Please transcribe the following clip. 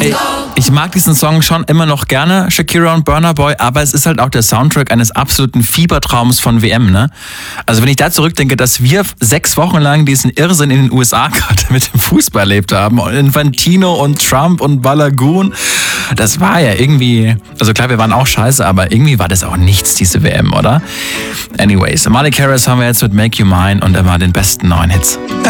Ich mag diesen Song schon immer noch gerne, Shakira und Burna Boy, aber es ist halt auch der Soundtrack eines absoluten Fiebertraums von WM, ne? Also wenn ich da zurückdenke, dass wir 6 Wochen lang diesen Irrsinn in den USA gerade mit dem Fußball erlebt haben, Infantino und Trump und Balagoon, das war ja irgendwie, also klar, wir waren auch scheiße, aber irgendwie war das auch nichts, diese WM, oder? Anyways, Miley Cyrus haben wir jetzt mit Make You Mine und immer den besten neuen Hits.